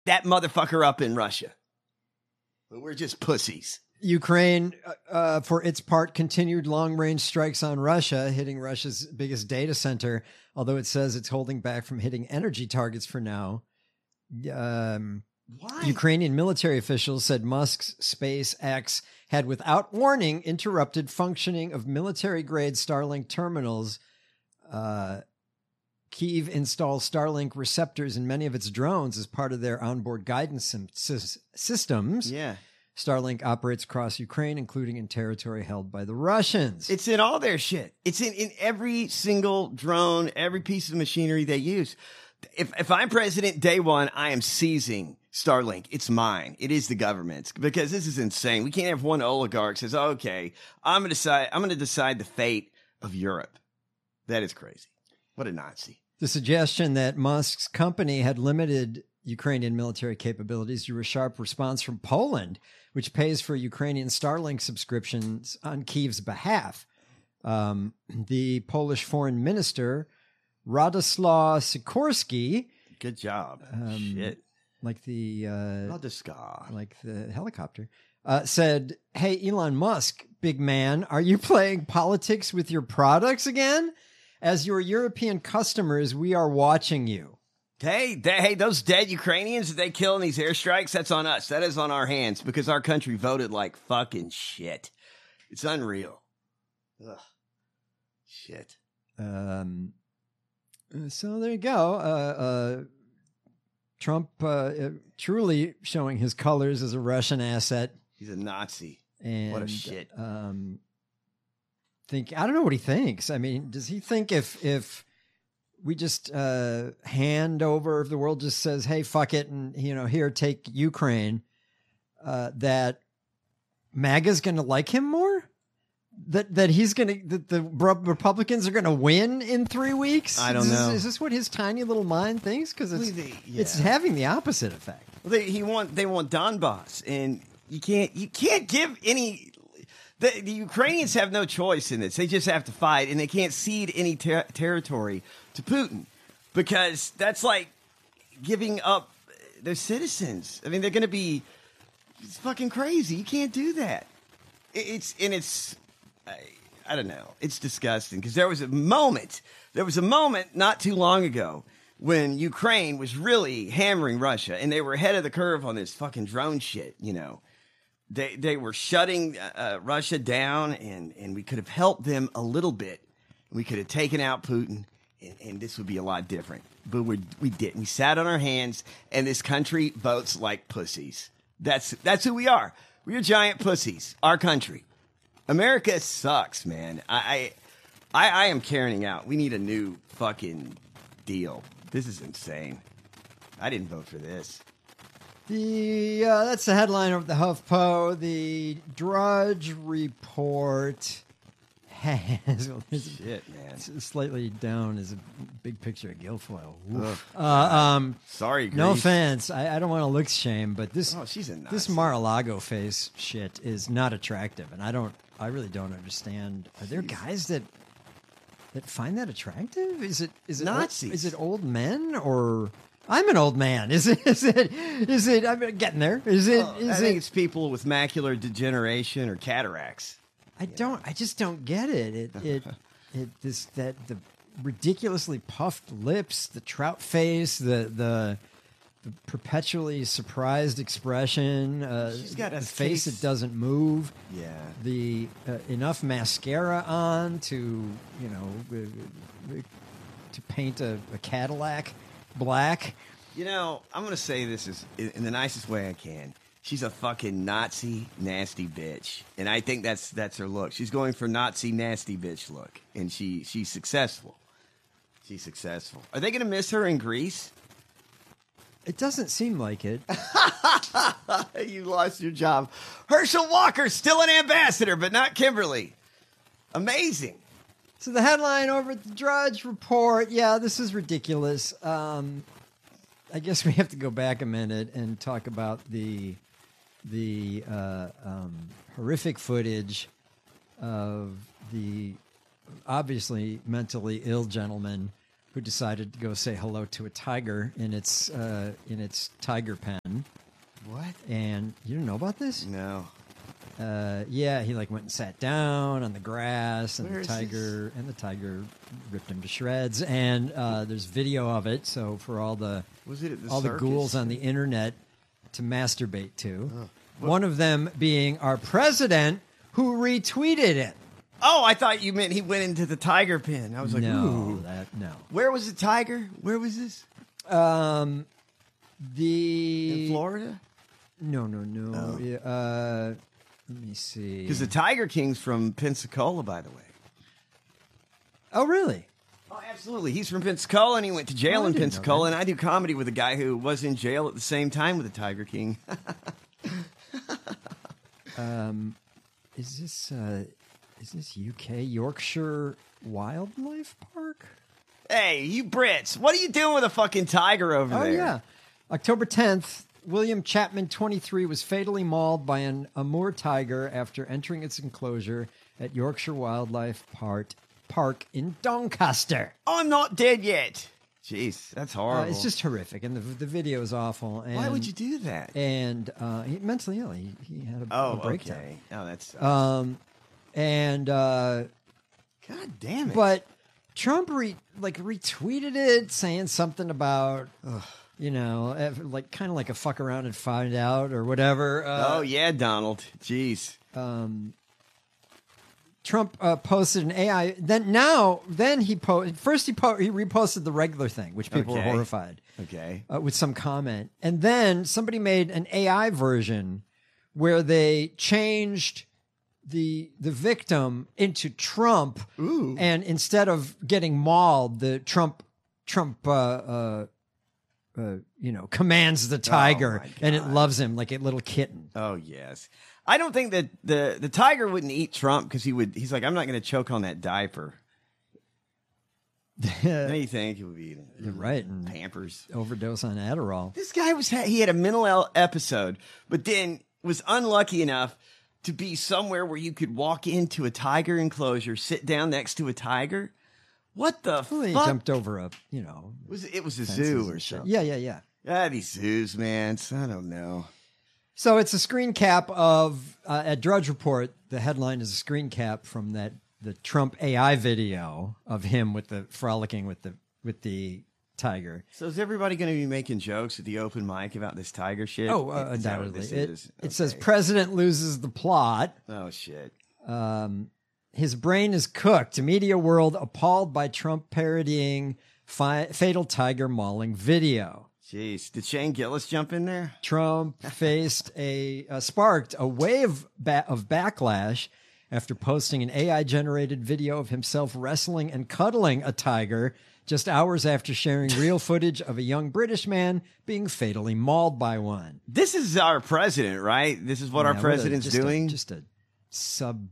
that motherfucker up in Russia. But we're just pussies. Ukraine, for its part, continued long-range strikes on Russia, hitting Russia's biggest data center, although it says it's holding back from hitting energy targets for now. Why? Ukrainian military officials said Musk's SpaceX had, without warning, interrupted functioning of military-grade Starlink terminals. Kyiv installs Starlink receptors in many of its drones as part of their onboard guidance systems. Yeah. Starlink operates across Ukraine, including in territory held by the Russians. It's in all their shit. It's in every single drone, every piece of machinery they use. If I'm president day one, I am seizing Starlink. It's mine. It is the government's, because this is insane. We can't have one oligarch says, okay, I'm going to decide the fate of Europe. That is crazy. What a Nazi. The suggestion that Musk's company had limited Ukrainian military capabilities drew a sharp response from Poland, which pays for Ukrainian Starlink subscriptions on Kyiv's behalf. The Polish foreign minister, Radoslaw Sikorski. Good job. Shit. Like the like the helicopter, said, "Hey, Elon Musk, big man, are you playing politics with your products again? As your European customers, we are watching you." Hey, those dead Ukrainians that they kill in these airstrikes, that's on us. That is on our hands, because our country voted like fucking shit. It's unreal. Ugh. Shit. So there you go. Trump truly showing his colors as a Russian asset. He's a Nazi. And what a shit. I don't know what he thinks. I mean, does he think if we just hand over, if the world just says, "Hey, fuck it," and here, take Ukraine, that MAGA's going to like him more? That the Republicans are going to win in 3 weeks? I don't know. Is this what his tiny little mind thinks? Because it's having the opposite effect. Well, they want Donbass, and you can't give any. The Ukrainians have no choice in this. They just have to fight, and they can't cede any territory to Putin, because that's like giving up their citizens. I mean, they're going to be fucking crazy. You can't do that. I don't know. It's disgusting, because there was a moment not too long ago when Ukraine was really hammering Russia, and they were ahead of the curve on this fucking drone shit, They were shutting Russia down, and we could have helped them a little bit. We could have taken out Putin, and this would be a lot different. But we didn't. We sat on our hands, and this country votes like pussies. That's who we are. We are giant pussies. Our country. America sucks, man. I am carrying out. We need a new fucking deal. This is insane. I didn't vote for this. That's the headline of the HuffPo. The Drudge Report has shit, man. Slightly down is a big picture of Guilfoyle. Sorry, Grace. No offense. I don't want to look shame, but this she's a Nazi. This Mar-a-Lago face shit is not attractive, and I really don't understand. Are there guys that find that attractive? Is it Nazis? Is it old men or? I'm an old man. Is it? I'm getting there. I think it's people with macular degeneration or cataracts. I just don't get it. The ridiculously puffed lips, the trout face, the perpetually surprised expression. She's got a face that doesn't move. Yeah. The enough mascara on to paint a Cadillac black. I'm going to say this in the nicest way I can. She's a fucking Nazi nasty bitch, and I think that's her look. She's going for Nazi nasty bitch look, and she's successful. She's successful. Are they going to miss her in Greece? It doesn't seem like it. You lost your job. Herschel Walker's still an ambassador, but not Kimberly. Amazing. So the headline over at the Drudge Report, yeah, this is ridiculous. I guess we have to go back a minute and talk about the horrific footage of the obviously mentally ill gentleman who decided to go say hello to a tiger in its tiger pen. What? And you didn't know about this? No. Yeah, he like went and sat down on the grass, and Where the is this? tiger ripped him to shreds. And there's video of it, so for all the Was it at the all the circus? ghouls on the internet to masturbate to. One of them being our president, who retweeted it. Oh, I thought you meant he went into the tiger pen. I was like, no, ooh. no. Where was the tiger? Where was this? The In Florida? No. Oh. Yeah, let me see. Because the Tiger King's from Pensacola, by the way. Oh, really? Oh, absolutely. He's from Pensacola, and he went to jail Oh, I in didn't know Pensacola. that. And I do comedy with a guy who was in jail at the same time with the Tiger King. Is this UK Yorkshire Wildlife Park? Hey, you Brits, what are you doing with a fucking tiger over Oh there? yeah, October 10th. William Chapman, 23, was fatally mauled by an Amur tiger after entering its enclosure at Yorkshire Wildlife Park in Doncaster. I'm not dead yet. Jeez, that's horrible. It's just horrific, and the video is awful. And, Why would you do that? And he mentally ill. He had a breakdown. Okay. Oh, that's. God damn it. But Trump retweeted it, saying something about, like kind of like a fuck around and find out or whatever. Oh yeah, Donald. Jeez. Trump posted an AI. Then he reposted the regular thing, which people were Okay. horrified. Okay. With some comment, and then somebody made an AI version where they changed the victim into Trump, Ooh. and instead of getting mauled, the Trump commands the tiger, my and it God. loves him like a little kitten. Oh yes. I don't think that the tiger wouldn't eat Trump because he's like, I'm not going to choke on that diaper. What do you think he would be eating? You're right, and Pampers. overdose on Adderall. This guy he had a mental episode, but then was unlucky enough to be somewhere where you could walk into a tiger enclosure, sit down next to a tiger. What the Well, he fuck? jumped over it Was a fences zoo or and shit. something? Yeah. These zoos, man. I don't know. So it's a screen cap of at Drudge Report. The headline is a screen cap from the Trump AI video of him frolicking with the tiger. So is everybody going to be making jokes at the open mic about this tiger shit? Oh, Is that what undoubtedly. this It is? says Okay. president loses the plot. Oh shit. His brain is cooked. Media world appalled by Trump parodying fatal tiger mauling video. Jeez, did Shane Gillis jump in there? Trump sparked a wave of backlash after posting an AI-generated video of himself wrestling and cuddling a tiger just hours after sharing real footage of a young British man being fatally mauled by one. This is our president, right? This is what our Yeah, president's just doing. just a sub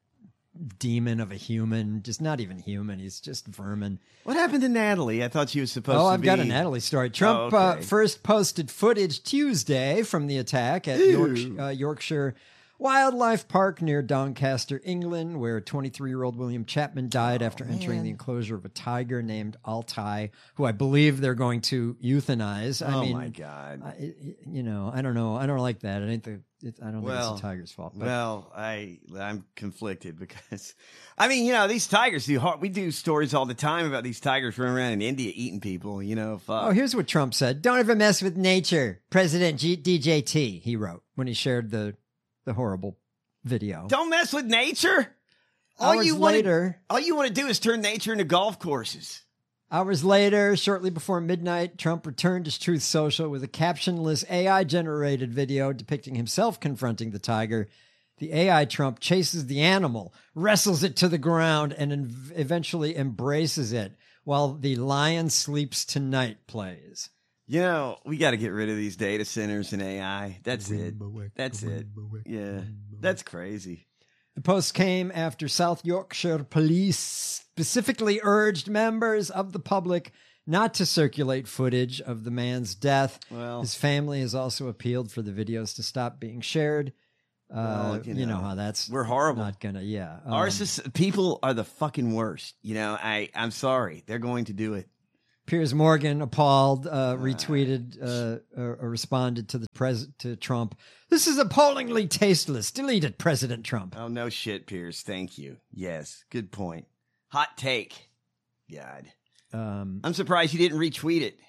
demon of a human, just not even human. He's just vermin. What happened to Natalie? I thought she was supposed to I've be. got a Natalie story. Trump okay. first posted footage Tuesday from the attack at Yorkshire Wildlife Park near Doncaster, England, where 23-year-old William Chapman died after entering the enclosure of a tiger named Altai, who I believe they're going to euthanize. I mean, my God. I don't know. I don't like that. I don't think it's the tiger's fault. But Well, I'm conflicted because, these tigers we do stories all the time about these tigers running around in India eating people, fuck. Oh, here's what Trump said. Don't ever mess with nature. President DJT, he wrote when he shared the horrible video. Don't mess with nature. Hours later, all you want to do is turn nature into golf courses. Hours later, shortly before midnight, Trump returned to Truth Social with a captionless AI-generated video depicting himself confronting the tiger. The AI Trump chases the animal, wrestles it to the ground, and eventually embraces it while The Lion Sleeps Tonight plays. We got to get rid of these data centers and AI. That's it. That's it. Yeah, that's crazy. The post came after South Yorkshire police specifically urged members of the public not to circulate footage of the man's death. Well, his family has also appealed for the videos to stop being shared. You know how that's we're horrible. Not gonna, yeah. People are the fucking worst. I'm sorry, they're going to do it. Piers Morgan, appalled, retweeted or responded to to Trump. This is appallingly tasteless. Delete it, President Trump. Oh, no shit, Piers. Thank you. Yes, good point. Hot take. God. I'm surprised you didn't retweet it.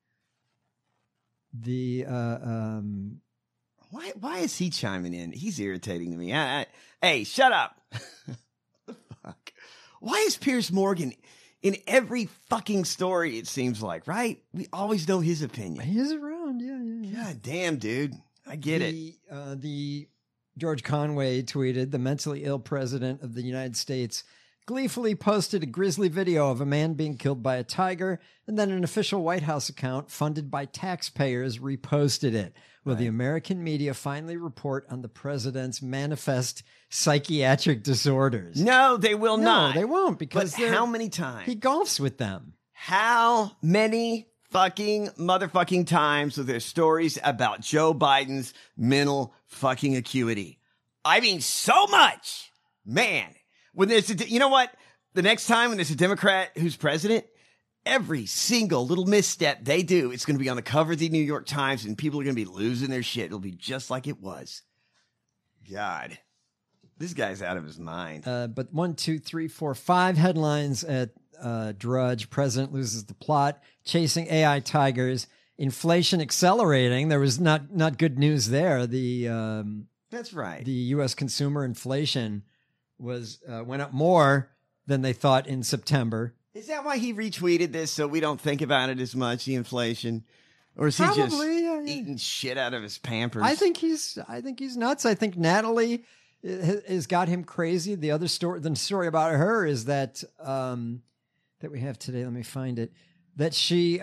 Why is he chiming in? He's irritating to me. Hey, shut up. The fuck? Why is Piers Morgan in every fucking story, it seems like, right? We always know his opinion. He is around, yeah. God damn, dude. I get it. The George Conway tweeted, the mentally ill president of the United States gleefully posted a grisly video of a man being killed by a tiger, and then an official White House account funded by taxpayers reposted it. Will the American media finally report on the president's manifest psychiatric disorders? No, they will not. No, they won't, because how many times? He golfs with them. How many fucking motherfucking times with their stories about Joe Biden's mental fucking acuity? I mean, so much. Man, when there's you know what? The next time when there's a Democrat who's president, every single little misstep they do, it's going to be on the cover of the New York Times, and people are going to be losing their shit. It'll be just like it was. God, this guy's out of his mind. But 1, 2, 3, 4, 5 headlines at Drudge. President loses the plot. Chasing AI tigers. Inflation accelerating. There was not good news there. That's right. The U.S. consumer inflation went up more than they thought in September. Is that why he retweeted this so we don't think about it as much, the inflation? Or is he just eating shit out of his Pampers? I think he's nuts. I think Natalie has got him crazy. The story about her is that that we have today. Let me find it. That he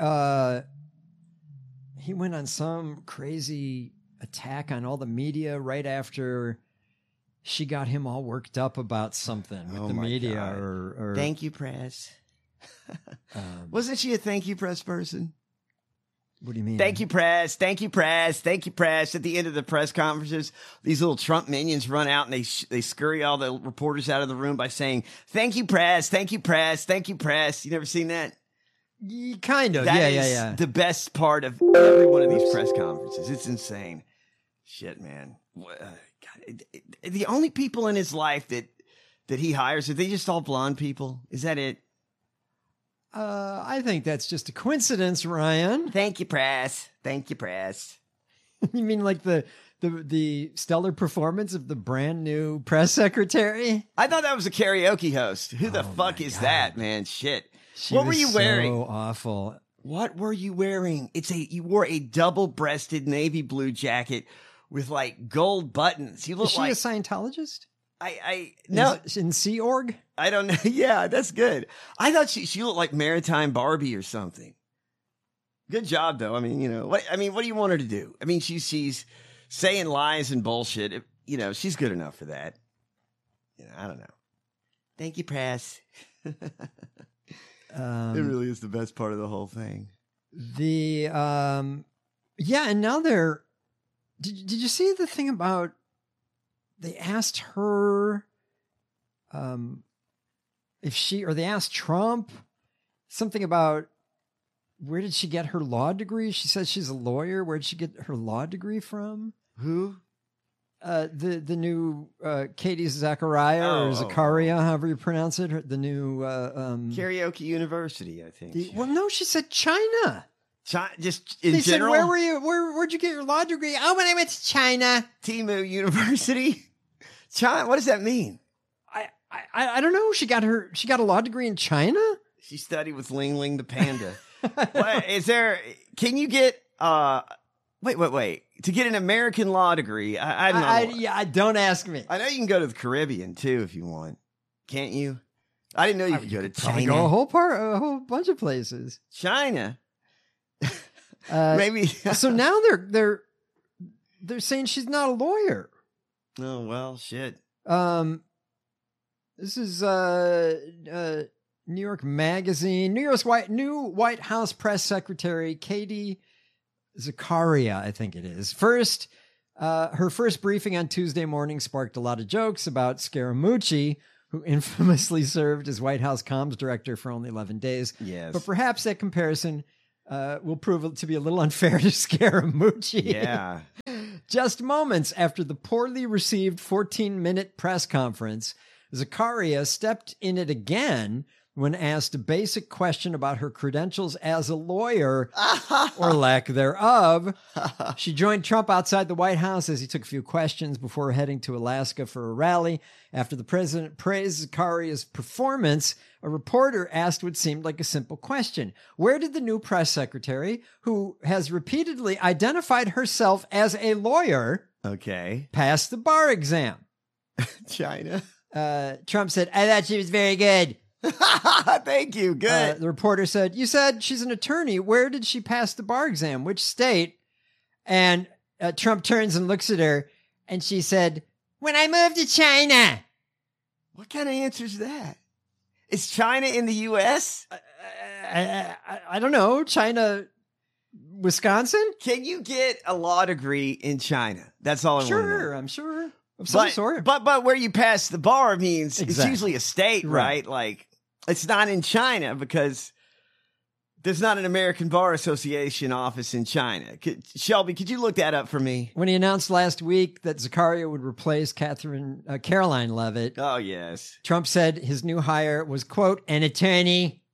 went on some crazy attack on all the media right after she got him all worked up about something with the media. Or thank you, press. Wasn't she a thank you, press person? What do you mean? Thank you, press. Thank you, press. Thank you, press. At the end of the press conferences, these little Trump minions run out and they scurry all the reporters out of the room by saying, thank you, press. Thank you, press. Thank you, press. You never seen that? Kind of. That is the best part of every one of these press conferences. It's insane. Shit, man. God, the only people in his life that he hires, are they just all blonde people? Is that it? I think that's just a coincidence, Ryan. Thank you, press. Thank you, press. You mean like the stellar performance of the brand new press secretary? I thought that was a karaoke host. Who the fuck is that, man? Shit. What were you wearing? So awful. What were you wearing? You wore a double-breasted navy blue jacket with like gold buttons. You look Is she a Scientologist? No, in Sea Org. I don't know. Yeah, that's good. I thought she looked like Maritime Barbie or something. Good job, though. I mean, what do you want her to do? I mean, she's saying lies and bullshit. She's good enough for that. I don't know. Thank you, press. It really is the best part of the whole thing. And now they're. Did you see the thing about? They asked her they asked Trump something about where did she get her law degree? She says she's a lawyer. Where did she get her law degree from? Who? The new Katie Zachariah or Zachariah, however you pronounce it. The new Karaoke University, I think. No, she said China. Just in they general. Said, where'd you get your law degree? Oh, when I went to China. Timu University. China. What does that mean? I don't know. She got a law degree in China. She studied with Ling Ling the panda. Can you get wait to get an American law degree? I don't know. Don't ask me. I know you can go to the Caribbean too if you want. Can't you? I didn't know you could go to China. Go a whole bunch of places. China. Maybe. So now they're saying she's not a lawyer. Oh well, shit. This is New York Magazine. New White House press secretary Katie Zachariah, I think it is. Her first briefing on Tuesday morning sparked a lot of jokes about Scaramucci, who infamously served as White House comms director for only 11 days. Yes. But perhaps that comparison will prove to be a little unfair to Scaramucci. Yeah. Just moments after the poorly received 14-minute press conference, Zakaria stepped in it again when asked a basic question about her credentials as a lawyer or lack thereof. She joined Trump outside the White House as he took a few questions before heading to Alaska for a rally. After the president praised Zakaria's performance, a reporter asked what seemed like a simple question. Where did the new press secretary, who has repeatedly identified herself as a lawyer, Okay. pass the bar exam? China. Trump said, I thought she was very good. Thank you. Good. The reporter said, you said she's an attorney. Where did she pass the bar exam? Which state? And Trump turns and looks at her, and she said, when I moved to China. What kind of answer is that? Is China in the U.S.? I don't know. China, Wisconsin? Can you get a law degree in China? That's all I want to know. Sure, I'm sure. Of some sort. But where you pass the bar means it's Exactly. usually a state, right? Like, it's not in China because there's not an American Bar Association office in China. Shelby, could you look that up for me? When he announced last week that Zakaria would replace Caroline Leavitt, Oh, yes. Trump said his new hire was, quote, an attorney,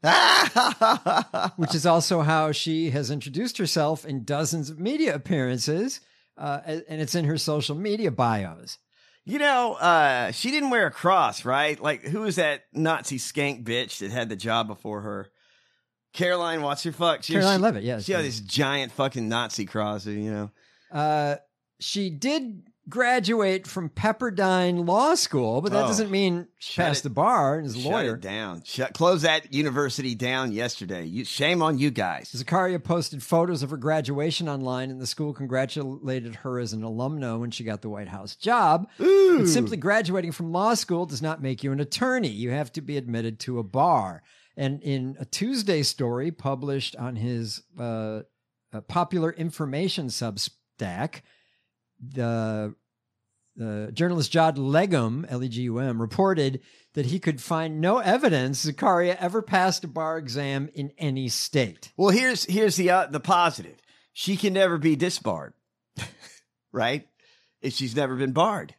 which is also how she has introduced herself in dozens of media appearances, and it's in her social media bios. You know, she didn't wear a cross, right? Like, who was that Nazi skank bitch that had the job before her? Caroline, what's her fuck? Caroline Leavitt, yes. She had this giant fucking Nazi cross, you know. She did graduate from Pepperdine Law School, but that doesn't mean she passed the bar and is a lawyer. Shut it down. Close that university down yesterday. Shame on you guys. Zakaria posted photos of her graduation online, and the school congratulated her as an alumna when she got the White House job. Ooh. But simply graduating from law school does not make you an attorney. You have to be admitted to a bar. And in a Tuesday story published on his Popular Information Substack, the journalist Jod Legum, Legum, reported that he could find no evidence Zakaria ever passed a bar exam in any state. Well, here's the positive. She can never be disbarred, right? If she's never been barred.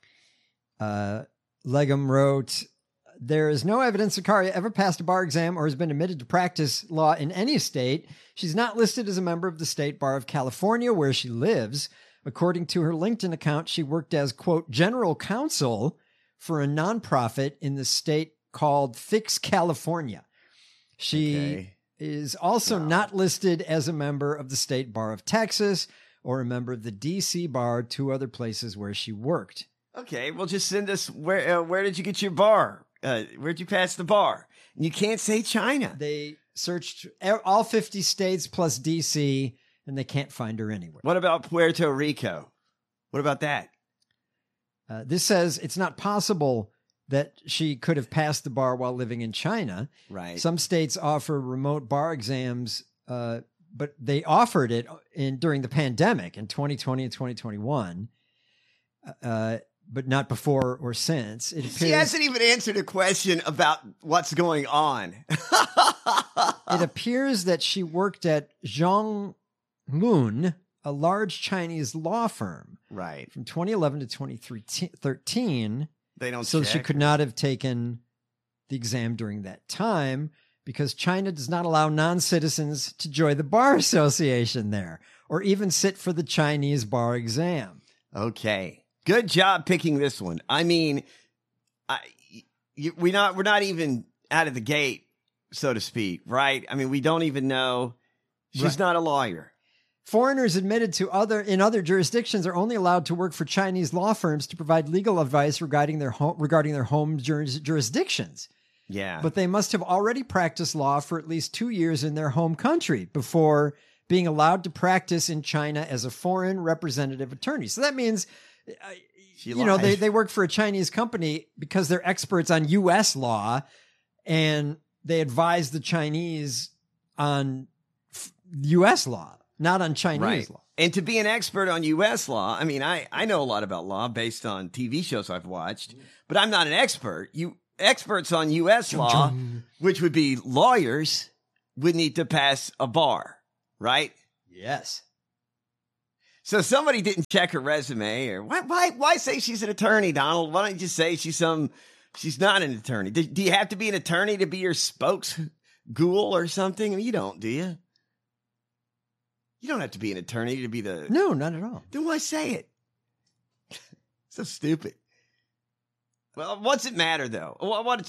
Legum wrote, there is no evidence Zakaria ever passed a bar exam or has been admitted to practice law in any state. She's not listed as a member of the State Bar of California, where she lives. According to her LinkedIn account, she worked as, quote, general counsel for a nonprofit in the state called Fix California. She is also not listed as a member of the State Bar of Texas or a member of the D.C. Bar, two other places where she worked. Okay, well, just send us where did you get your bar? Where'd you pass the bar? And you can't say China. They searched all 50 states plus D.C., and they can't find her anywhere. What about Puerto Rico? What about that? This says it's not possible that she could have passed the bar while living in China. Right. Some states offer remote bar exams, but they offered it during the pandemic in 2020 and 2021, but not before or since. It appears, she hasn't even answered a question about what's going on. It appears that she worked at Zhong Mun, a large Chinese law firm, right, from 2011 to 2013. They don't. So check. she could not have taken the exam during that time because China does not allow non-citizens to join the bar association there or even sit for the Chinese bar exam. Okay, good job picking this one. I mean, we're not even out of the gate, so to speak, right? I mean, we don't even know. She's not a lawyer. Foreigners admitted in other jurisdictions are only allowed to work for Chinese law firms to provide legal advice regarding their home jurisdictions. Yeah. But they must have already practiced law for at least 2 years in their home country before being allowed to practice in China as a foreign representative attorney. So that means, they work for a Chinese company because they're experts on U.S. law and they advise the Chinese on U.S. law. Not on Chinese law. And to be an expert on U.S. law, I mean, I know a lot about law based on TV shows I've watched, but I'm not an expert. experts on U.S. law, which would be lawyers, would need to pass a bar, right? Yes. So somebody didn't check her resume, or why say she's an attorney, Donald? Why don't you just say she's not an attorney? Do you have to be an attorney to be your spokes ghoul or something? I mean, you don't, do you? You don't have to be an attorney to be the... No, not at all. Then why say it? So stupid. Well, what's it matter, though?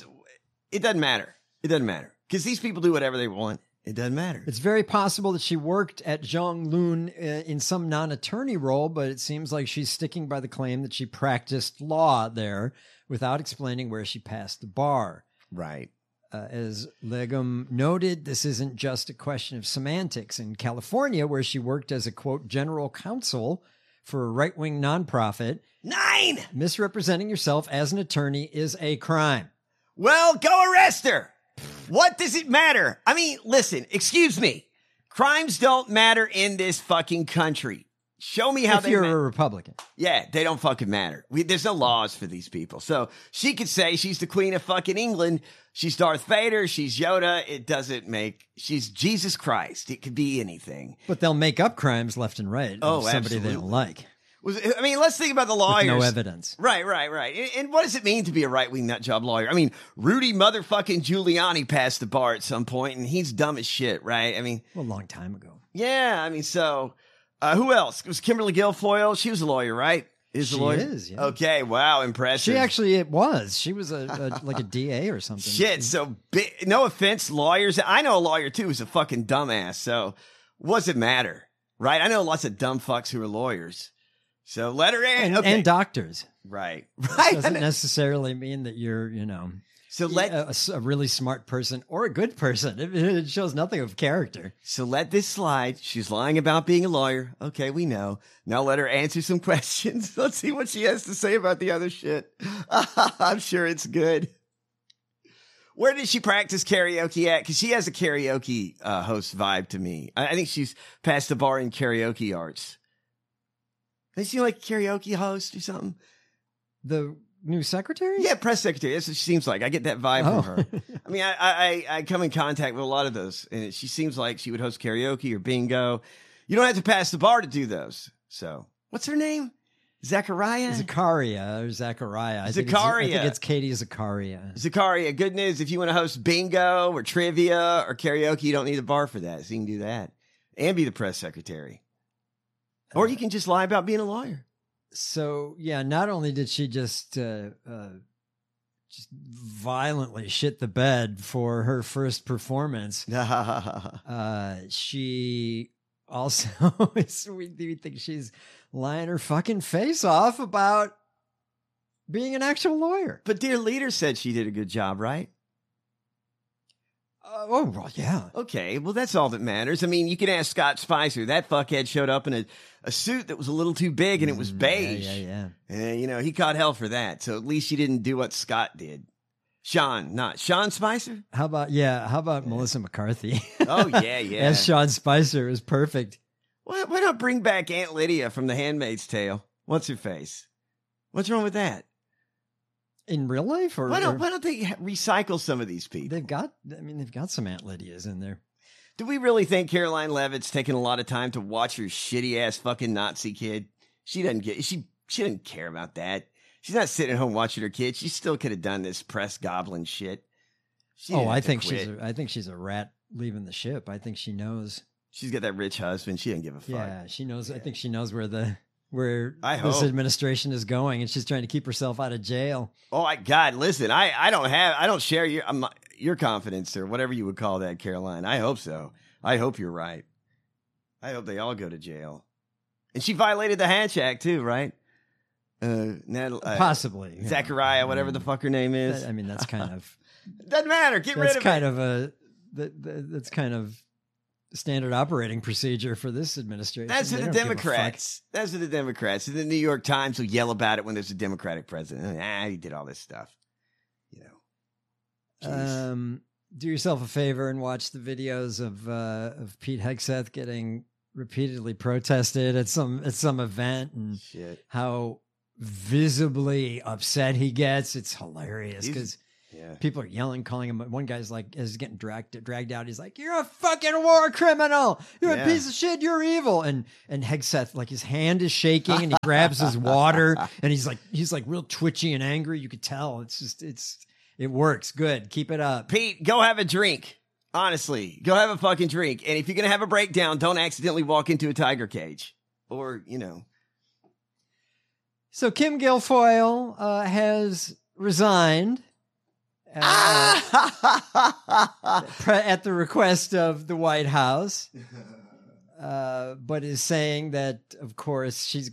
It doesn't matter. It doesn't matter. Because these people do whatever they want. It doesn't matter. It's very possible that she worked at Zhonglun in some non-attorney role, but it seems like she's sticking by the claim that she practiced law there without explaining where she passed the bar. Right. As Legum noted, this isn't just a question of semantics. In California, where she worked as a, quote, general counsel for a right-wing nonprofit, 9! misrepresenting yourself as an attorney is a crime. Well, go arrest her. What does it matter? I mean, listen, excuse me. Crimes don't matter in this fucking country. Show me how if you're a Republican. Yeah, they don't fucking matter. There's no laws for these people. So she could say she's the queen of fucking England. She's Darth Vader. She's Yoda. It doesn't make... She's Jesus Christ. It could be anything. But they'll make up crimes left and right. Oh, of somebody absolutely. they don't like. I mean, let's think about the lawyers. With no evidence. Right. And what does it mean to be a right-wing nutjob lawyer? I mean, Rudy motherfucking Giuliani passed the bar at some point, and he's dumb as shit, right? I mean... Well, a long time ago. Yeah, I mean, so... who else? It was Kimberly Guilfoyle. She was a lawyer, right? She is, yeah. Okay, wow, impressive. It was. She was like a DA or something. Shit, so no offense, lawyers. I know a lawyer, too, who's a fucking dumbass, so what does it matter, right? I know lots of dumb fucks who are lawyers. So let her in. And doctors. Right. Doesn't necessarily mean that you're, so a really smart person or a good person. It shows nothing of character. So let this slide. She's lying about being a lawyer. Okay, we know. Now let her answer some questions. Let's see what she has to say about the other shit. I'm sure it's good. Where did she practice karaoke at? Because she has a karaoke host vibe to me. I think she's passed the bar in karaoke arts. Doesn't she like a karaoke host or something? The new secretary? Yeah, press secretary. That's what she seems like. I get that vibe from her. I mean, I come in contact with a lot of those, and she seems like she would host karaoke or bingo. You don't have to pass the bar to do those. So, what's her name? Zachariah? Zachariah or Zachariah. I think it's Katie Zachariah. Zachariah, good news. If you want to host bingo or trivia or karaoke, you don't need a bar for that. So you can do that and be the press secretary. Or you can just lie about being a lawyer. So, yeah, not only did she just violently shit the bed for her first performance, she also we think she's lying her fucking face off about being an actual lawyer. But Dear Leader said she did a good job, right? Well, yeah. Okay, well, that's all that matters. I mean, you can ask Scott Spicer. That fuckhead showed up in a suit that was a little too big and it was beige. Yeah. And, he caught hell for that. So at least she didn't do what Scott did. Sean Spicer? How about Melissa McCarthy? Oh, yeah. As Sean Spicer is perfect. Why not bring back Aunt Lydia from The Handmaid's Tale? What's her face? What's wrong with that? In real life, or why don't they recycle some of these people? They've got some Aunt Lydias in there. Do we really think Caroline Leavitt's taking a lot of time to watch her shitty ass fucking Nazi kid? She doesn't care about that. She's not sitting at home watching her kid. She still could have done this press goblin shit. I think she's a rat leaving the ship. I think she knows. She's got that rich husband. She doesn't give a fuck. Yeah, she knows. Yeah. I think she knows where this administration is going, and she's trying to keep herself out of jail. Oh my God! Listen, I don't share your confidence or whatever you would call that, Caroline. I hope so. I hope you're right. I hope they all go to jail. And she violated the Hatch Act too, right? Possibly. Zachariah, whatever the fuck her name is. I mean, that's kind of doesn't matter. Get rid of it. That's kind of standard operating procedure for this administration. That's for the Democrats. That's for the Democrats. And the New York Times will yell about it when there's a Democratic president. He did all this stuff. Do yourself a favor and watch the videos of Pete Hegseth getting repeatedly protested at some event and how visibly upset he gets. It's hilarious because Yeah. People are yelling, calling him. One guy's like, is getting dragged out. He's like, "You're a fucking war criminal. You're a piece of shit. You're evil." And Hegseth, like his hand is shaking, and he grabs his water, and he's like real twitchy and angry. You could tell. It works. Good. Keep it up. Pete, go have a drink. Honestly, go have a fucking drink. And if you're gonna have a breakdown, don't accidentally walk into a tiger cage, or So Kim Guilfoyle has resigned at the request of the White House, but is saying that, of course, she's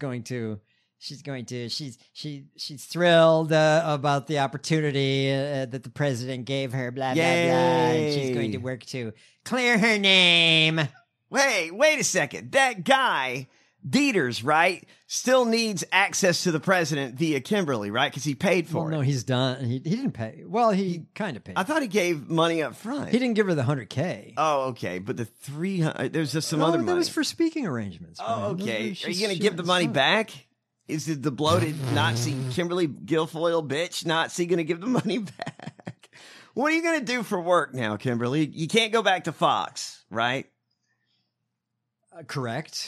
thrilled about the opportunity that the president gave her, blah, blah, blah, and she's going to work to clear her name. Wait a second. That guy, Dieters, right, still needs access to the president via Kimberly, right? Because he paid for it. No, he's done. He didn't pay. Well, he kind of paid. I thought he gave money up front. He didn't give her the $100K. Oh, okay. But the 300, there's just some other money. That was for speaking arrangements. Oh, okay. Are you going to give the money back? Is it the bloated Nazi Kimberly Guilfoyle bitch Nazi going to give the money back? What are you going to do for work now, Kimberly? You can't go back to Fox, right? Correct.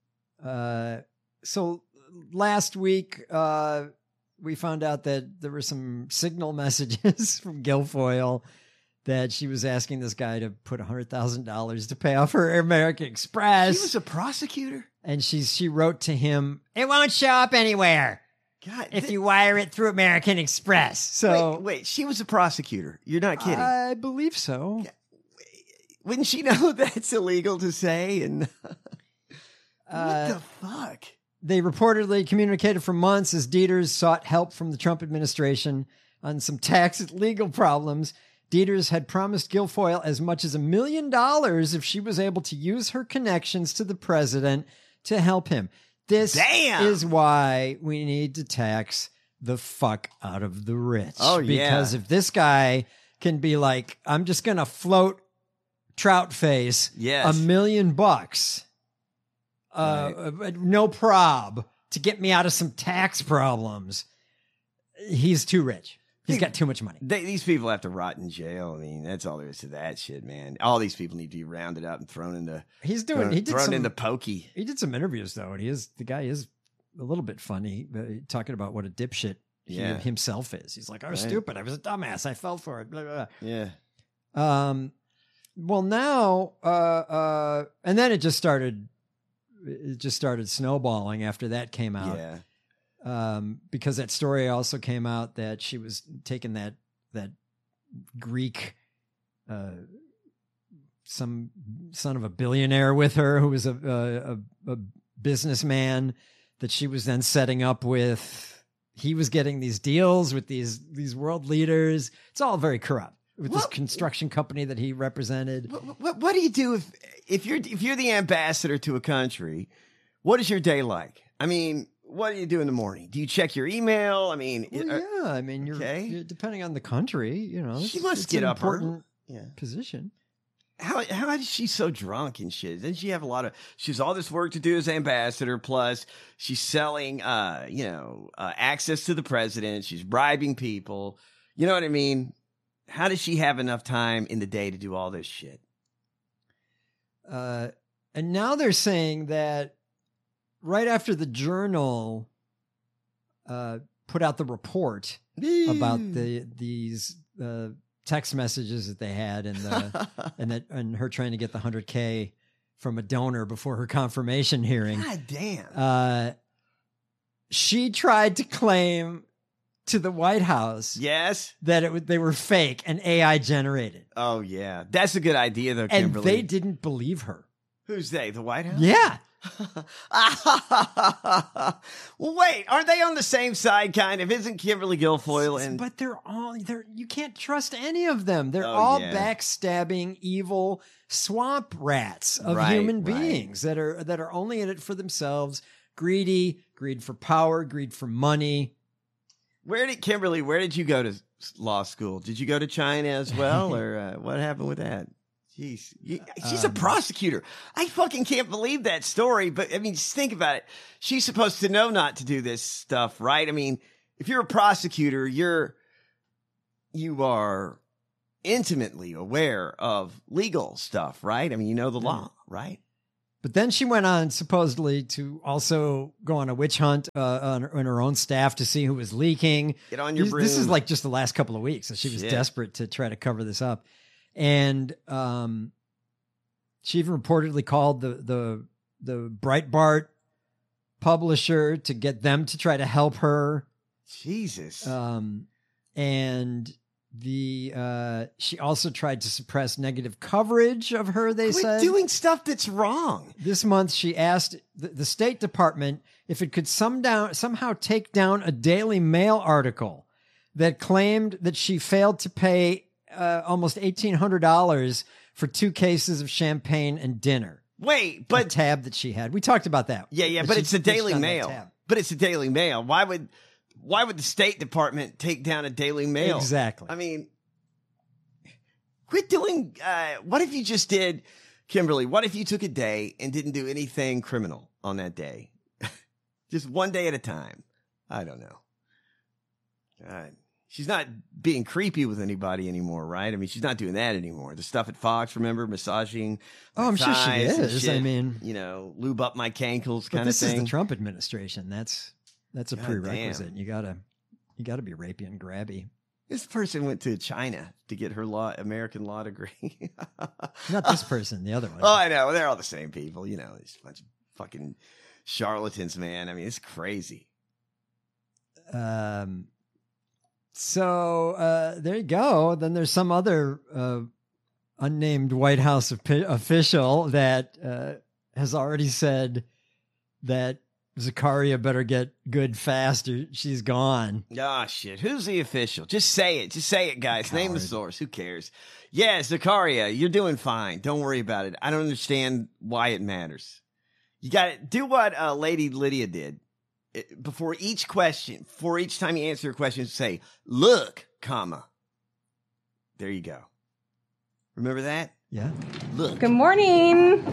So last week, we found out that there were some signal messages from Guilfoyle that she was asking this guy to put $100,000 to pay off her American Express. She was a prosecutor? And she wrote to him, "It won't show up anywhere if you wire it through American Express." So wait, she was a prosecutor. You're not kidding. I believe so. Wouldn't she know that's illegal to say? And what the fuck? They reportedly communicated for months as Dieters sought help from the Trump administration on some tax legal problems. Dieters had promised Guilfoyle as much as $1 million if she was able to use her connections to the president to help him. This is why we need to tax the fuck out of the rich. Oh, yeah. Because if this guy can be like, I'm just going to float Trout Face $1 million, no prob, to get me out of some tax problems, he's too rich. He's got too much money. These people have to rot in jail. I mean, that's all there is to that shit, man. All these people need to be rounded up and thrown into. Into pokey. He did some interviews though, and the guy is a little bit funny, talking about what a dipshit he himself is. He's like, I was stupid. I was a dumbass. I fell for it. Blah, blah, blah. Yeah. Well, now, and then it just started snowballing after that came out. Yeah. Because that story also came out that she was taking that Greek, some son of a billionaire with her who was a businessman that she was then setting up with. He was getting these deals with these world leaders. It's all very corrupt with this construction company that he represented. What do you do if you're the ambassador to a country? What is your day like? I mean, what do you do in the morning? Do you check your email? I mean, you're depending on the country, she must get up important position. How is she so drunk and shit? Doesn't she have she has all this work to do as ambassador, plus she's selling, access to the president. She's bribing people. You know what I mean? How does she have enough time in the day to do all this shit? And now they're saying that right after the Journal put out the report about these text messages that they had and her trying to get the $100K from a donor before her confirmation hearing. God damn. She tried to claim to the White House that they were fake and AI generated. Oh, yeah. That's a good idea, though, Kimberly. And they didn't believe her. Who's they? The White House? Yeah. Well, wait, aren't they on the same side, kind of? Isn't Kimberly Guilfoyle But you can't trust any of them. They're all backstabbing, evil swamp rats of human beings that are only in it for themselves, greed for power, greed for money. Where did you go to law school? Did you go to China as well, or what happened with that? Jeez, she's a prosecutor. I fucking can't believe that story. But I mean, just think about it. She's supposed to know not to do this stuff, right? I mean, if you're a prosecutor, you're you are intimately aware of legal stuff, right? I mean, you know the law, right? But then she went on supposedly to also go on a witch hunt on her own staff to see who was leaking. Get on your broom. This is like just the last couple of weeks. So she was desperate to try to cover this up. And she even reportedly called the Breitbart publisher to get them to try to help her. Jesus. And she also tried to suppress negative coverage of her, they Quit said. doing stuff that's wrong. This month, she asked the State Department if it could somehow take down a Daily Mail article that claimed that she failed to pay almost $1,800 for 2 cases of champagne and dinner. Wait, but a tab that she had. We talked about that. Yeah, but it's a Daily Mail. But it's a Daily Mail. Why would the State Department take down a Daily Mail? Exactly. I mean, quit doing. What if you just did, Kimberly? What if you took a day and didn't do anything criminal on that day? Just one day at a time. I don't know. God. She's not being creepy with anybody anymore, right? I mean, she's not doing that anymore. The stuff at Fox, remember, massaging. Oh, I'm sure she is. I mean, lube up my cankles kind of thing. This is the Trump administration. That's a prerequisite. Damn. You gotta be rapey and grabby. This person went to China to get her American law degree. Not this person, the other one. Oh, I know. They're all the same people. These bunch of fucking charlatans, man. I mean, it's crazy. So there you go. Then there's some other unnamed White House official that has already said that Zakaria better get good fast or she's gone. Ah, shit. Who's the official? Just say it. Just say it, guys. Coward. Name the source. Who cares? Yeah, Zakaria, you're doing fine. Don't worry about it. I don't understand why it matters. You got to do what Lady Lydia did. Before each question, for each time you answer a question, say, look, comma. There you go. Remember that? Yeah. Look. Good morning.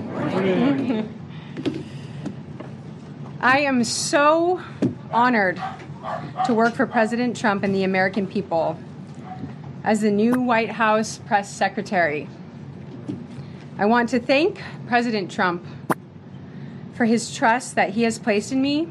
I am so honored to work for President Trump and the American people as the new White House press secretary. I want to thank President Trump for his trust that he has placed in me.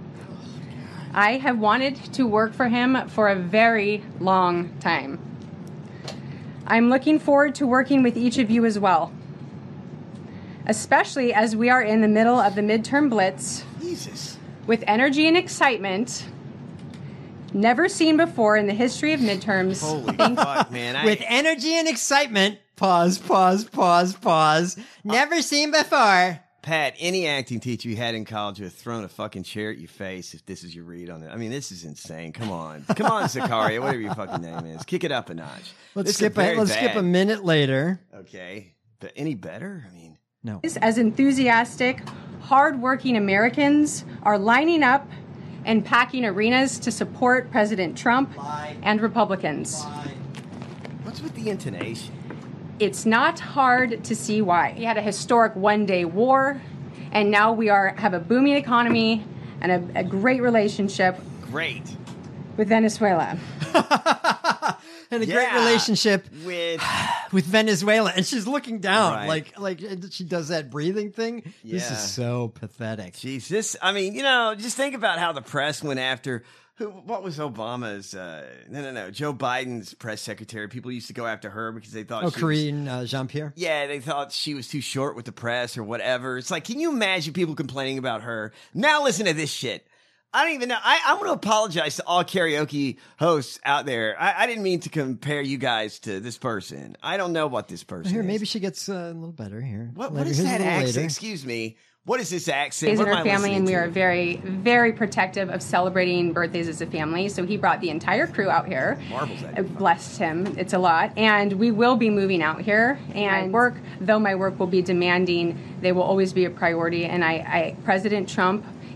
I have wanted to work for him for a very long time. I'm looking forward to working with each of you as well, especially as we are in the middle of the midterm blitz. Jesus. With energy and excitement never seen before in the history of midterms. Holy fuck, man. With energy and excitement, pause. Never seen before. Pat, any acting teacher you had in college would have thrown a fucking chair at your face if this is your read on it. I mean, this is insane. Come on, Zakaria, whatever your fucking name is. Kick it up a notch. Let's skip a minute later. Okay. But any better? I mean, no. As enthusiastic, hardworking Americans are lining up and packing arenas to support President Trump and Republicans. What's with the intonation? It's not hard to see why. We had a historic one-day war, and now we have a booming economy and a great relationship. Great. With Venezuela. And a great relationship with Venezuela. And she's looking down like she does that breathing thing. Yeah. This is so pathetic. Jesus. I mean, just think about how the press went after what was Obama's? Joe Biden's press secretary. People used to go after her because they thought Karine Jean-Pierre? Yeah, they thought she was too short with the press or whatever. It's like, can you imagine people complaining about her? Now listen to this shit. I don't even know. I want to apologize to all karaoke hosts out there. I didn't mean to compare you guys to this person. I don't know what this person is. Maybe she gets a little better here. What is that accent? Later. Excuse me. What is this accent? He's in our family, and we are very, very protective of celebrating birthdays as a family. So he brought the entire crew out here. Marbles at you. Blessed him. It's a lot. And we will be moving out here. And though my work will be demanding, they will always be a priority. And President Trump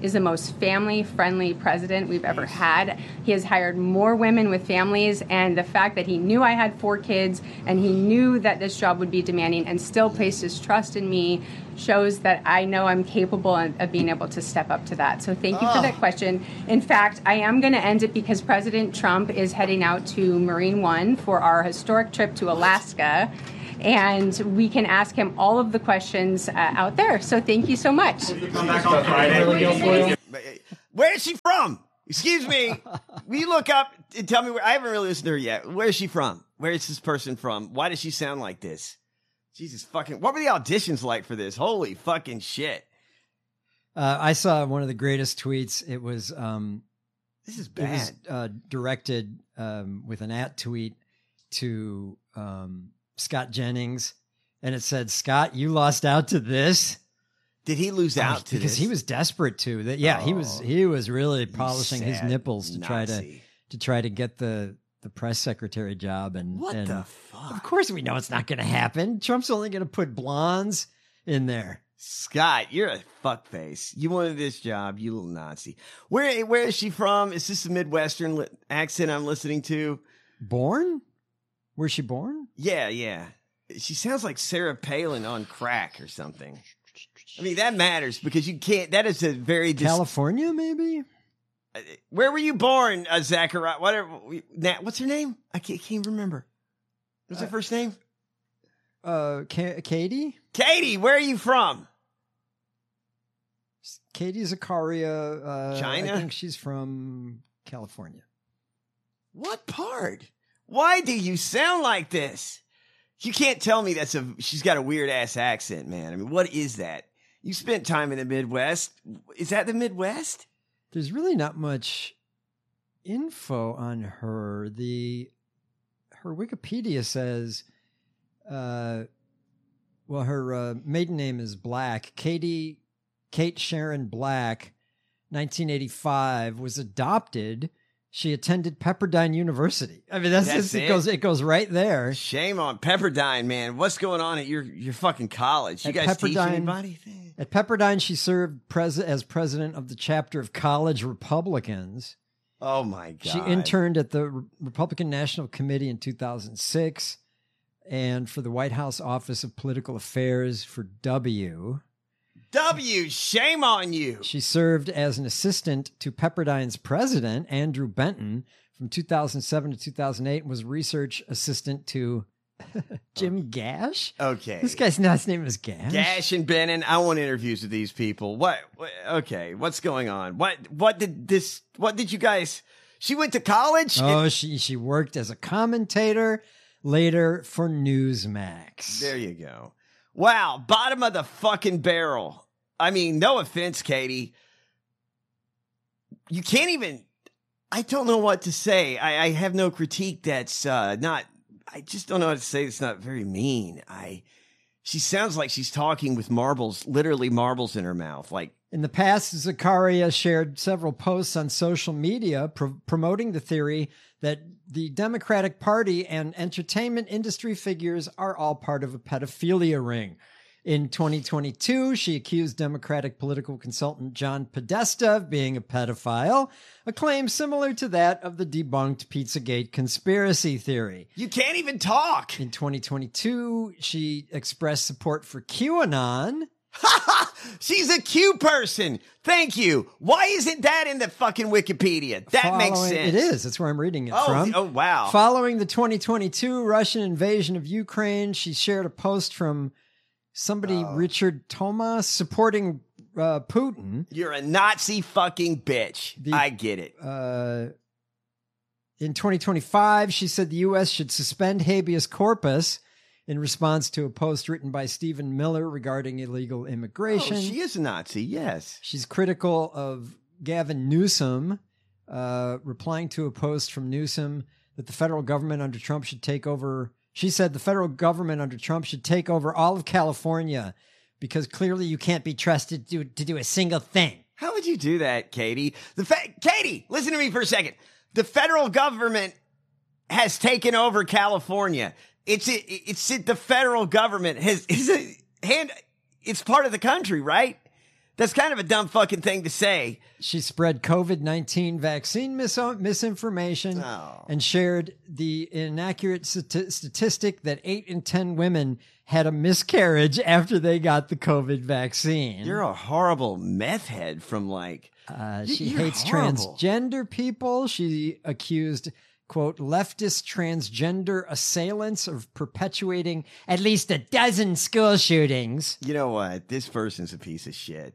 is the most family-friendly president we've ever had. He has hired more women with families, and the fact that he knew I had 4 kids and he knew that this job would be demanding and still placed his trust in me shows that I know I'm capable of being able to step up to that. So thank you for that question. In fact, I am going to end it because President Trump is heading out to Marine One for our historic trip to Alaska. And we can ask him all of the questions out there. So thank you so much. Come back on Friday. Where is she from? Excuse me. Will you look up and tell me where? I haven't really listened to her yet. Where is she from? Where is this person from? Why does she sound like this? Jesus fucking. What were the auditions like for this? Holy fucking shit. I saw one of the greatest tweets. It was this is bad. It was directed with an @tweet to Scott Jennings, and it said, "Scott, you lost out to this." Did he lose out to because this? He was desperate to that. Yeah, he was really polishing his nipples to try to get the press secretary job. And what the fuck? Of course, we know it's not going to happen. Trump's only going to put blondes in there. Scott, you're a fuckface. You wanted this job, you little Nazi. Where is she from? Is this a Midwestern accent I'm listening to? Born? Where's she born? Yeah. She sounds like Sarah Palin on crack or something. I mean, that matters because you can't. That is a very California, maybe. Where were you born, Zachariah? Whatever. What's her name? I can't remember. What's her first name? Katie. Katie, where are you from? Katie Zakaria. China. I think she's from California. What part? Why do you sound like this? You can't tell me she's got a weird ass accent, man. I mean, what is that? You spent time in the Midwest. Is that the Midwest? There's really not much info on her. Her Wikipedia says, her maiden name is Black. Kate Sharon Black, 1985, was adopted. She attended Pepperdine University. I mean, it goes right there. Shame on Pepperdine, man. What's going on at your fucking college? You guys teach anybody? At Pepperdine, she served as president of the chapter of College Republicans. Oh my God. She interned at the Republican National Committee in 2006 and for the White House Office of Political Affairs for W, shame on you. She served as an assistant to Pepperdine's president, Andrew Benton, from 2007 to 2008, and was research assistant to Jim Gash. Okay. This guy's last name is Gash. Gash and Benton. I want interviews with these people. What? Okay. What's going on? What did you guys, she went to college? Oh, she worked as a commentator later for Newsmax. There you go. Wow, bottom of the fucking barrel. I mean, no offense, Katie. You can't even, I don't know what to say. I have no critique that's not, I just don't know how to say it's not very mean. She sounds like she's talking with marbles, literally marbles in her mouth. Like, in the past, Zakaria shared several posts on social media promoting the theory that the Democratic Party and entertainment industry figures are all part of a pedophilia ring. In 2022, she accused Democratic political consultant John Podesta of being a pedophile, a claim similar to that of the debunked Pizzagate conspiracy theory. You can't even talk. In 2022, she expressed support for QAnon. She's a Q person. Thank you. Why isn't that in the fucking Wikipedia? That makes sense. It is. That's where I'm reading it from. Oh, wow. Following the 2022 Russian invasion of Ukraine, she shared a post from somebody, Richard Thomas, supporting Putin. You're a Nazi fucking bitch. I get it. In 2025, she said the U.S. should suspend habeas corpus in response to a post written by Stephen Miller regarding illegal immigration. Oh, she is a Nazi, yes. She's critical of Gavin Newsom, replying to a post from Newsom that the federal government under Trump should take over. She said the federal government under Trump should take over all of California because clearly you can't be trusted to do a single thing. How would you do that, Katie? Katie, listen to me for a second. The federal government has taken over California. It's the federal government it's part of the country, right? That's kind of a dumb fucking thing to say. She spread COVID-19 vaccine misinformation and shared the inaccurate statistic that 8 in 10 women had a miscarriage after they got the COVID vaccine. You're a horrible meth head from like... she you're hates horrible. transgender people. She accused, quote, leftist transgender assailants of perpetuating at least a dozen school shootings. You know what? This person's a piece of shit.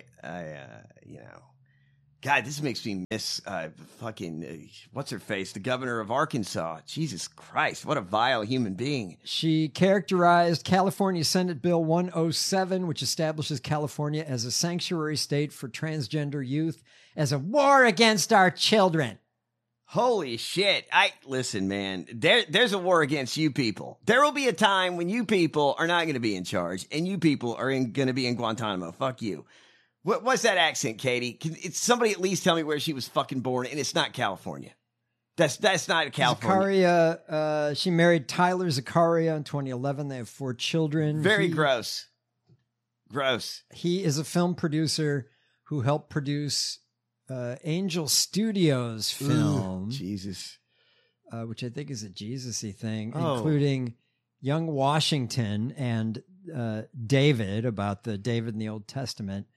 God, this makes me miss what's her face? The governor of Arkansas. Jesus Christ, what a vile human being. She characterized California Senate Bill 107, which establishes California as a sanctuary state for transgender youth, as a war against our children. Holy shit. Listen, man, there's a war against you people. There will be a time when you people are not going to be in charge and you people are going to be in Guantanamo. Fuck you. What's that accent, Katie? Can somebody at least tell me where she was fucking born? And it's not California. That's not California. Zakaria, she married Tyler Zakaria in 2011. They have 4 children. Very gross. Gross. He is a film producer who helped produce Angel Studios film. Ooh, Jesus. Which I think is a Jesus-y thing, including Young Washington and David, about the David in the Old Testament.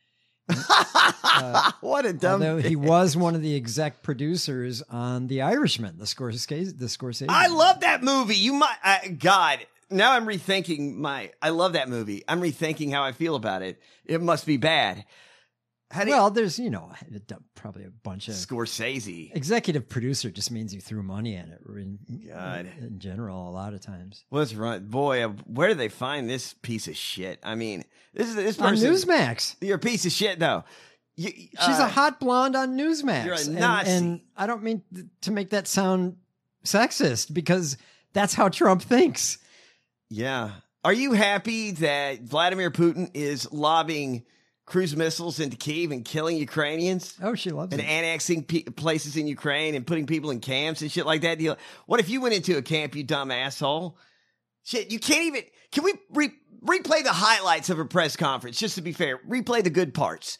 What a dumb Although he was one of the exec producers on The Irishman, the Scorsese. I love that movie. You might, God, now I'm rethinking I love that movie. I'm rethinking how I feel about it. It must be bad. There's, probably a bunch of Scorsese. Executive producer just means you threw money at it God. In general, a lot of times. What's right? Boy, where do they find this piece of shit? I mean, this person. On Newsmax. You're a piece of shit, though. She's a hot blonde on Newsmax. You're a Nazi. And I don't mean to make that sound sexist, because that's how Trump thinks. Yeah. Are you happy that Vladimir Putin is lobbing cruise missiles into Kyiv and killing Ukrainians? Oh, she loves it. And annexing places in Ukraine and putting people in camps and shit like that. What if you went into a camp, you dumb asshole? Shit, you can't even... Can we replay the highlights of her press conference, just to be fair? Replay the good parts.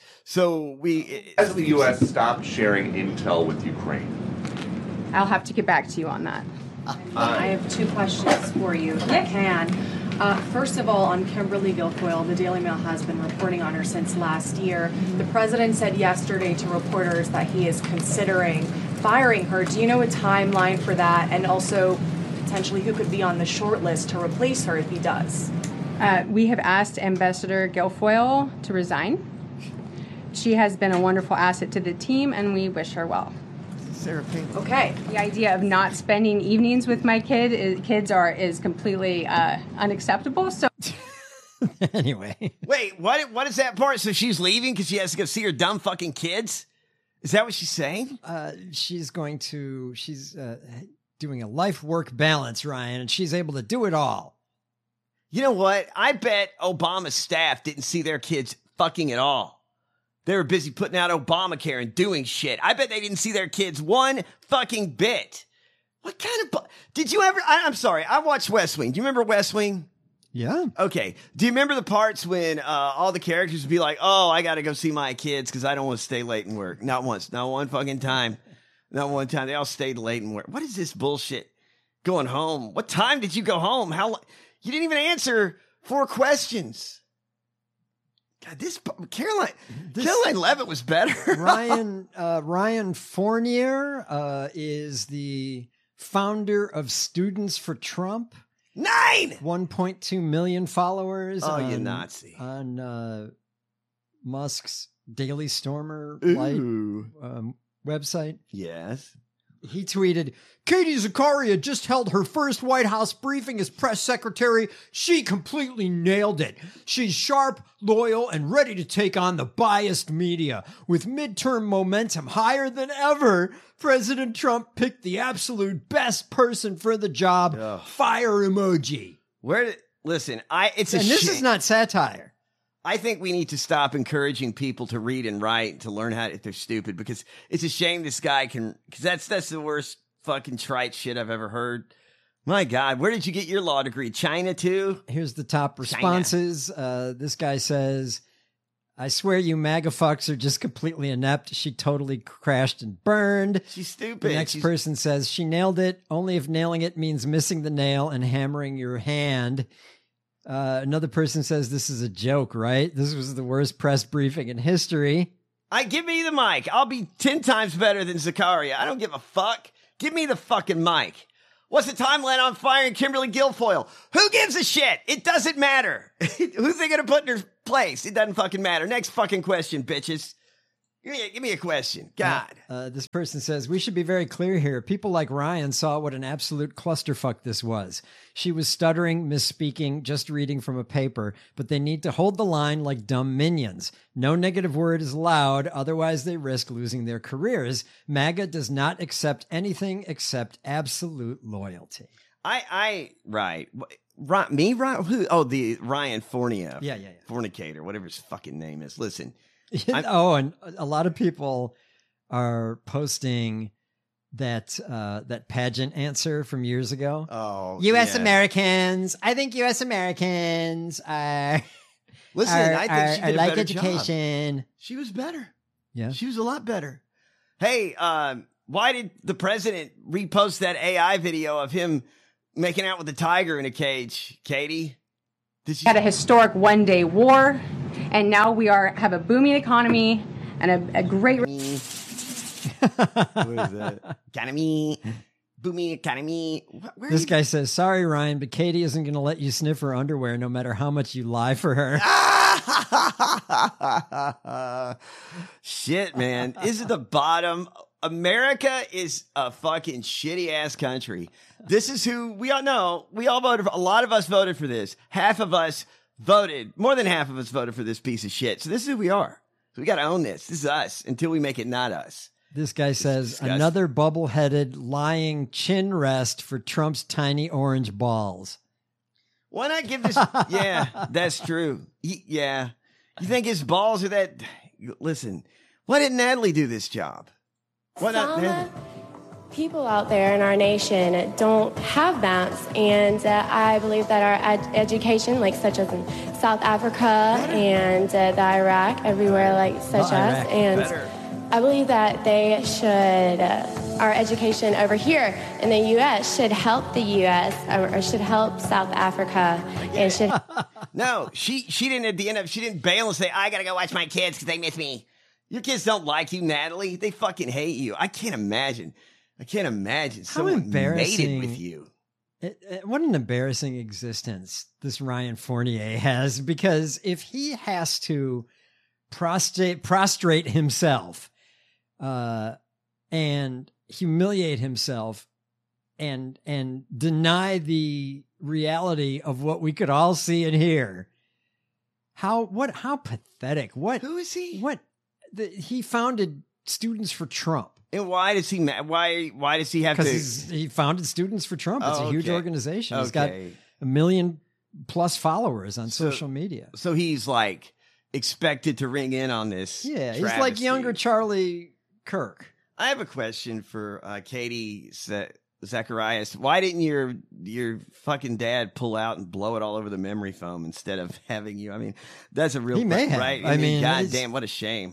Has the U.S. stopped sharing intel with Ukraine? I'll have to get back to you on that. I have 2 questions for you, if I can. First of all, on Kimberly Guilfoyle, the Daily Mail has been reporting on her since last year. The president said yesterday to reporters that he is considering firing her. Do you know a timeline for that? And also, potentially, who could be on the short list to replace her if he does? We have asked Ambassador Guilfoyle to resign. She has been a wonderful asset to the team, and we wish her well. Sarah Payne. Okay. The idea of not spending evenings with my kids is completely unacceptable. So anyway, wait, what is that part? So she's leaving because she has to go see her dumb fucking kids? Is that what she's saying? She's doing a life-work balance, Ryan, and she's able to do it all. You know what? I bet Obama's staff didn't see their kids fucking at all. They were busy putting out Obamacare and doing shit. I bet they didn't see their kids one fucking bit. What kind of... Did you ever... I'm sorry. I watched West Wing. Do you remember West Wing? Yeah. Okay. Do you remember the parts when all the characters would be like, oh, I got to go see my kids because I don't want to stay late and work? Not once. Not one fucking time. Not one time. They all stayed late and work. What is this bullshit? Going home. What time did you go home? You didn't even answer 4 questions. God, Caroline Leavitt was better. Ryan Fournier is the founder of Students for Trump. 1.2 million followers. Oh, you Nazi. On Musk's Daily Stormer website. Yes. He tweeted, Katie Zakaria just held her first White House briefing as press secretary. She completely nailed it. She's sharp, loyal, and ready to take on the biased media. With midterm momentum higher than ever, President Trump picked the absolute best person for the job. Ugh. Fire emoji. Listen, it's a shame. And this is not satire. I think we need to stop encouraging people to read and write to learn if they're stupid, because it's a shame this guy because that's the worst fucking trite shit I've ever heard. My God, where did you get your law degree? China too? Here's the top responses. This guy says, I swear you MAGA fucks are just completely inept. She totally crashed and burned. She's stupid. The next person says she nailed it, only if nailing it means missing the nail and hammering your hand. Another person says this is a joke, right? This was the worst press briefing in history. Give me the mic. I'll be 10 times better than Zakaria. I don't give a fuck. Give me the fucking mic. What's the timeline on firing Kimberly Guilfoyle? Who gives a shit? It doesn't matter. Who's they gonna put in her place? It doesn't fucking matter. Next fucking question, bitches. Give me a question. God. This person says, we should be very clear here. People like Ryan saw what an absolute clusterfuck this was. She was stuttering, misspeaking, just reading from a paper, but they need to hold the line like dumb minions. No negative word is allowed, otherwise they risk losing their careers. MAGA does not accept anything except absolute loyalty. Right. Me? Ryan? Who? Oh, the Ryan Fournier. Yeah. Fornicator, whatever his fucking name is. Listen. And a lot of people are posting that pageant answer from years ago. Oh, U.S. Americans. I think U.S. Americans are. Listen, I think she did a like better education. Job. She was better. Yeah, she was a lot better. Hey, why did the president repost that AI video of him making out with a tiger in a cage, Katie? Had a historic one-day war, and now we have a booming economy and a great. What is that? Economy, booming economy. This guy says, "Sorry, Ryan, but Katie isn't going to let you sniff her underwear, no matter how much you lie for her." Shit, man, this is the bottom. America is a fucking shitty ass country. This is who we all know. We all voted for, a lot of us voted for this. Half of us voted, more than half of us voted for this piece of shit. So this is who we are. So we got to own this. This is us until we make it not us. This guy says, another bubble-headed lying chin rest for Trump's tiny orange balls. Why not give this? Yeah, that's true. Yeah. You think his balls are that? Listen, why didn't Natalie do this job? Why not Natalie? People out there in our nation don't have maps, and I believe that our education, like such as in South Africa and the Iraq, everywhere like such as, and I believe that they should, our education over here in the U.S. should help the U.S. or should help South Africa, and should. No, she didn't at the end of, she didn't bail and say, I gotta go watch my kids because they miss me. Your kids don't like you, Natalie. They fucking hate you. I can't imagine someone mated with you. What an embarrassing existence this Ryan Fournier has, because if he has to prostrate himself and humiliate himself and deny the reality of what we could all see and hear, how pathetic. Who is he? He founded Students for Trump. And why does he? Why does he have to? Because he founded Students for Trump. It's a huge organization. He's got 1 million plus followers on social media. So he's like expected to ring in on this. Yeah, he's like younger Charlie Kirk. I have a question for Katie Zacharias. Why didn't your fucking dad pull out and blow it all over the memory foam instead of having you? I mean, that's a real. He may have. Right? I mean, goddamn, what a shame.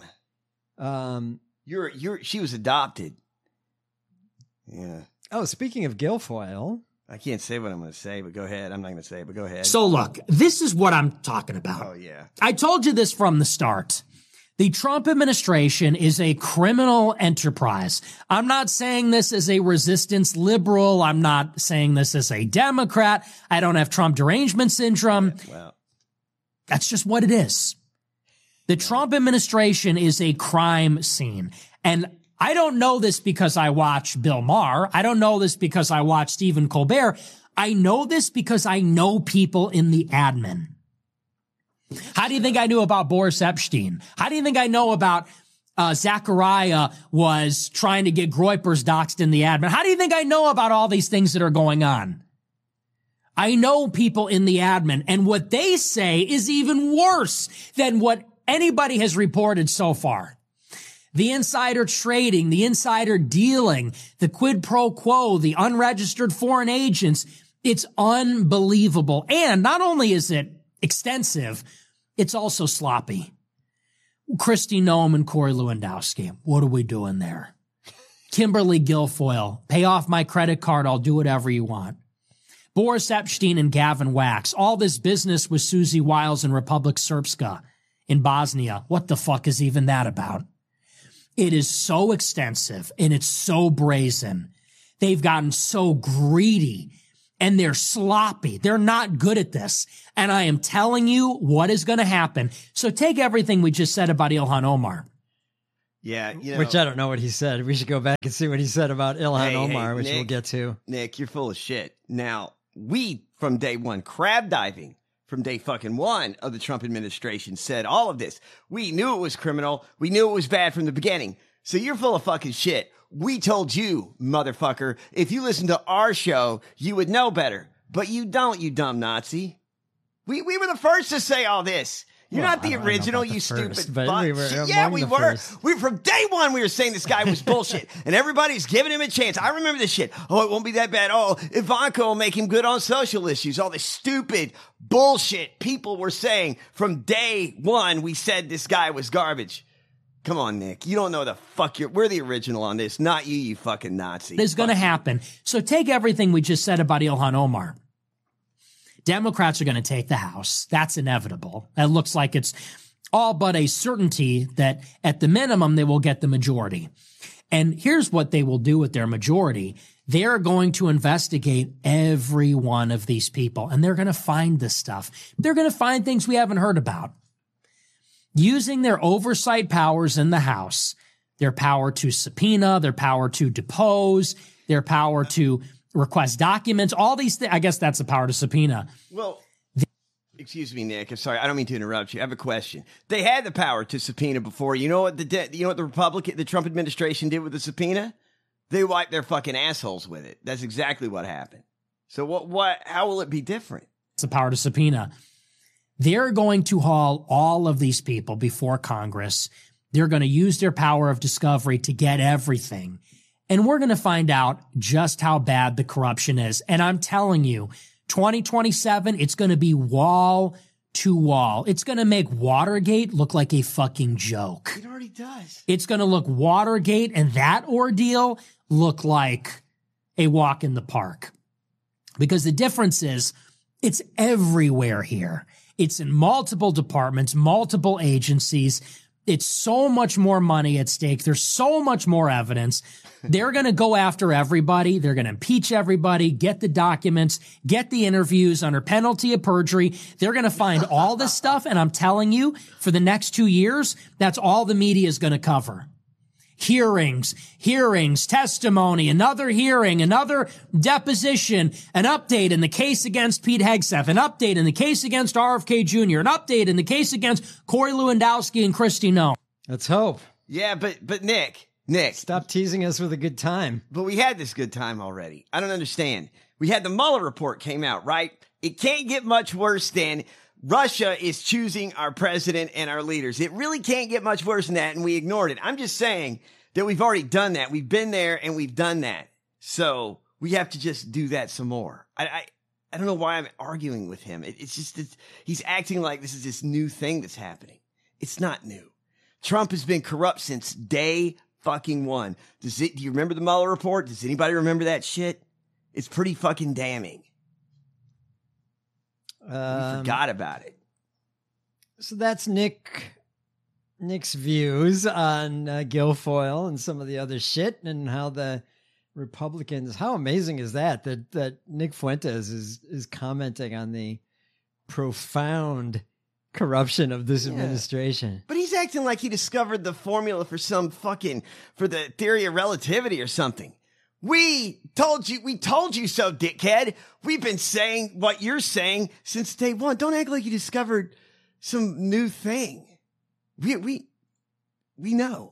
She was adopted. Yeah. Oh, speaking of Guilfoyle. I can't say what I'm going to say, but go ahead. I'm not going to say it, but go ahead. So look, this is what I'm talking about. Oh, yeah. I told you this from the start. The Trump administration is a criminal enterprise. I'm not saying this as a resistance liberal. I'm not saying this as a Democrat. I don't have Trump derangement syndrome. Yeah, well. That's just what it is. The Trump administration is a crime scene. And I don't know this because I watch Bill Maher. I don't know this because I watch Stephen Colbert. I know this because I know people in the admin. How do you think I knew about Boris Epstein? How do you think I know about Zachariah was trying to get Groypers doxxed in the admin? How do you think I know about all these things that are going on? I know people in the admin, and what they say is even worse than what anybody has reported so far. The insider trading, the insider dealing, the quid pro quo, the unregistered foreign agents, it's unbelievable. And not only is it extensive, it's also sloppy. Kristi Noem and Corey Lewandowski. What are we doing there? Kimberly Guilfoyle. Pay off my credit card. I'll do whatever you want. Boris Epstein and Gavin Wax. All this business with Susie Wiles and Republic Srpska in Bosnia. What the fuck is even that about? It is so extensive and it's so brazen. They've gotten so greedy and they're sloppy. They're not good at this. And I am telling you what is going to happen. So take everything we just said about Ilhan Omar. Yeah, you know, which I don't know what he said. We should go back and see what he said about Ilhan Omar, which Nick, we'll get to. Nick, you're full of shit. Now, we, from day one, crab diving, from day fucking one of the Trump administration, said all of this. We knew it was criminal. We knew it was bad from the beginning. So you're full of fucking shit. We told you, motherfucker, if you listen to our show, you would know better. But you don't, you dumb Nazi. We were the first to say all this. You're not the original, you stupid fuck. We were. From day one, we were saying this guy was bullshit, and everybody's giving him a chance. I remember this shit. Oh, it won't be that bad. Oh, Ivanka will make him good on social issues. All this stupid bullshit people were saying from day one. We said this guy was garbage. Come on, Nick. You don't know the fuck we're the original on this, not you, you fucking Nazi. This is going to happen. So take everything we just said about Ilhan Omar. Democrats are going to take the House. That's inevitable. It looks like it's all but a certainty that at the minimum, they will get the majority. And here's what they will do with their majority. They're going to investigate every one of these people, and they're going to find this stuff. They're going to find things we haven't heard about. Using their oversight powers in the House, their power to subpoena, their power to depose, their power to request documents, all these things. I guess that's the power to subpoena. Well, excuse me, Nick. I'm sorry. I don't mean to interrupt you. I have a question. They had the power to subpoena before. You know what the Trump administration did with the subpoena? They wiped their fucking assholes with it. That's exactly what happened. So how will it be different? It's the power to subpoena. They're going to haul all of these people before Congress. They're going to use their power of discovery to get everything. And we're going to find out just how bad the corruption is. And I'm telling you, 2027, it's going to be wall to wall. It's going to make Watergate look like a fucking joke. It already does. It's going to look Watergate and that ordeal look like a walk in the park. Because the difference is it's everywhere here. It's in multiple departments, multiple agencies. It's so much more money at stake. There's so much more evidence. They're going to go after everybody. They're going to impeach everybody, get the documents, get the interviews under penalty of perjury. They're going to find all this stuff. And I'm telling you, for the next 2 years, that's all the media is going to cover. Hearings, testimony, another hearing, another deposition, an update in the case against Pete Hegseth, an update in the case against RFK Jr., an update in the case against Corey Lewandowski and Kristi Noem. Let's hope. Yeah, but Nick. Stop teasing us with a good time. But we had this good time already. I don't understand. We had the Mueller report came out, right? It can't get much worse than Russia is choosing our president and our leaders. It really can't get much worse than that, and we ignored it. I'm just saying that we've already done that. We've been there, and we've done that. So we have to just do that some more. I don't know why I'm arguing with him. He's acting like this is this new thing that's happening. It's not new. Trump has been corrupt since day fucking one. Do you remember the Mueller report? Does anybody remember that shit? It's pretty fucking damning. We forgot about it. So that's Nick's views on Guilfoyle and some of the other shit, and how the Republicans. How amazing is that Nick Fuentes is commenting on the profound corruption of this administration. But he's acting like he discovered the formula for for the theory of relativity or something. We told you so, dickhead. We've been saying what you're saying since day one. Don't act like you discovered some new thing. We know.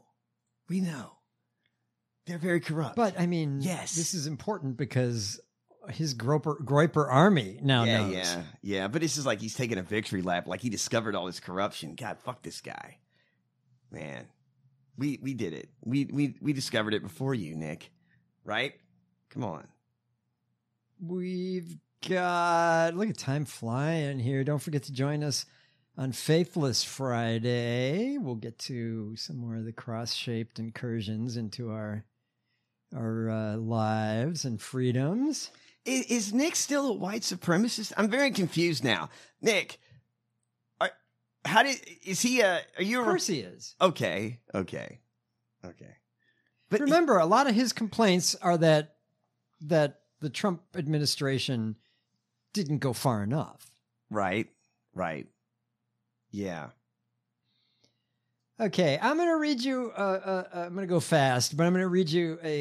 They're very corrupt. But I mean, yes, this is important because his Groyper army now knows. Yeah. But this is like he's taking a victory lap, like he discovered all this corruption. God, fuck this guy, man. We did it. We discovered it before you, Nick. Right? Come on. We've got, look at time flying here. Don't forget to join us On Faithless Friday, we'll get to some more of the cross-shaped incursions into our lives and freedoms. Is Nick still a white supremacist? I'm very confused now. Nick, are you? Of course he is. Okay. But remember, a lot of his complaints are that the Trump administration didn't go far enough. Right. Yeah. Okay, I'm going to read you, I'm going to go fast, but I'm going to read you a